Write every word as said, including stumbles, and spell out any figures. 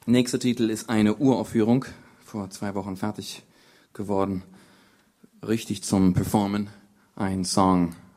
Nächster Titel ist eine Uraufführung, vor zwei Wochen fertig geworden, richtig zum Performen. Ein Song